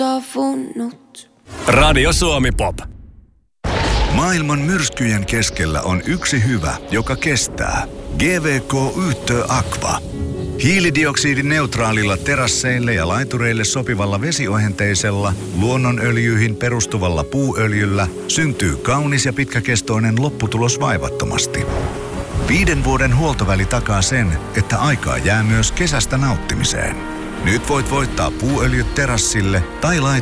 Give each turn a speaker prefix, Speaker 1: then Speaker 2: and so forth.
Speaker 1: Radio Suomi Pop.
Speaker 2: Maailman myrskyjen keskellä on yksi hyvä, joka kestää. GVK Yhtö Aqua. Hiilidioksidineutraalilla terasseille ja laitureille sopivalla vesiohenteisella, luonnonöljyihin perustuvalla puuöljyllä syntyy kaunis ja pitkäkestoinen lopputulos vaivattomasti. 5 vuoden huoltoväli takaa sen, että aikaa jää myös kesästä nauttimiseen. Nyt voit voittaa puuöljyt terassille tai